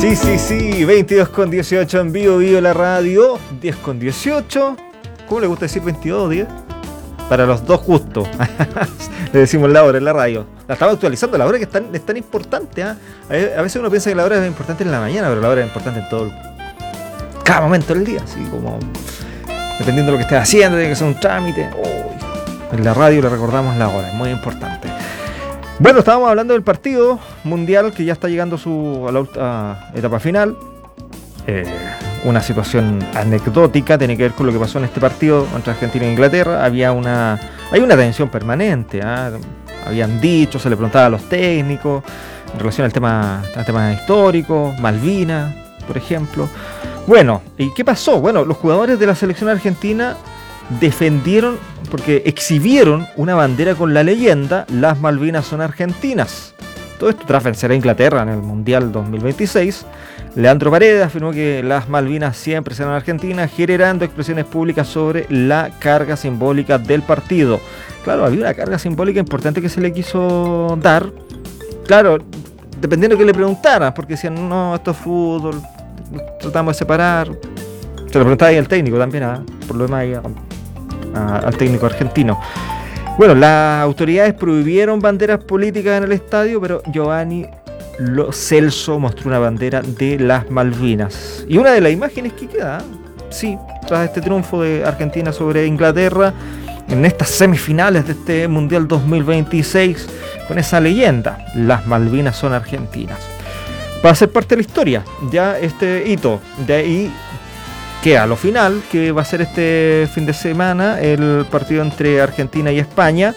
Sí, 22:18 en vivo, la radio, 10:18. ¿Cómo le gusta decir 22 o 10? Para los dos gustos. Le decimos la hora en la radio. La estamos actualizando, la hora que es tan importante. A veces uno piensa que la hora es importante en la mañana, pero la hora es importante en cada momento del día. Así como, dependiendo de lo que estés haciendo, tiene que ser un trámite. En la radio le recordamos la hora, es muy importante. Bueno, estábamos hablando del partido mundial que ya está llegando a la etapa final. Una situación anecdótica, tiene que ver con lo que pasó en este partido entre Argentina e Inglaterra. Hay una tensión permanente. Habían dicho, se le preguntaba a los técnicos en relación al tema histórico, Malvinas, por ejemplo. Bueno, ¿y qué pasó? Bueno, los jugadores de la selección argentina defendieron, porque exhibieron una bandera con la leyenda "Las Malvinas son argentinas". Todo esto tras vencer a Inglaterra en el Mundial 2026. Leandro Paredes afirmó que las Malvinas siempre serán argentinas, generando expresiones públicas sobre la carga simbólica del partido. Claro, había una carga simbólica importante que se le quiso dar. Claro, dependiendo de qué le preguntaran, porque decían, no, esto es fútbol, tratamos de separar. Se lo preguntaba ahí al técnico también, por lo demás, al técnico argentino. Bueno, las autoridades prohibieron banderas políticas en el estadio, pero Giovanni Lo Celso mostró una bandera de las Malvinas. Y una de las imágenes que queda, sí, tras este triunfo de Argentina sobre Inglaterra, en estas semifinales de este Mundial 2026, con esa leyenda, "Las Malvinas son argentinas". Va a ser parte de la historia, ya este hito. De ahí queda lo final, que va a ser este fin de semana, el partido entre Argentina y España.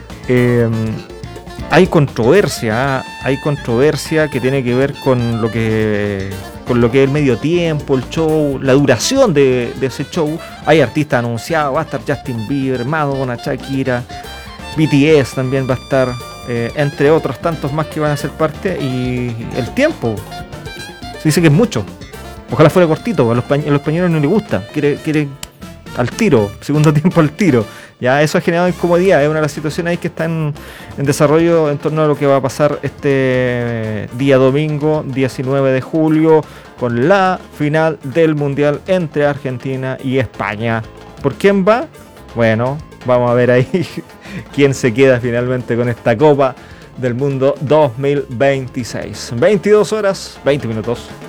Hay controversia que tiene que ver con lo que es el medio tiempo, el show, la duración de ese show. Hay artistas anunciados, va a estar Justin Bieber, Madonna, Shakira, BTS también va a estar, entre otros tantos más que van a ser parte. Y el tiempo, se dice que es mucho. Ojalá fuera cortito, a los españoles no les gusta, quiere al tiro, segundo tiempo al tiro. Ya eso ha generado incomodidad, es una de las situaciones ahí que están en desarrollo en torno a lo que va a pasar este día domingo, 19 de julio, con la final del Mundial entre Argentina y España. ¿Por quién va? Bueno, vamos a ver ahí quién se queda finalmente con esta Copa del Mundo 2026. 22 horas, 20 minutos.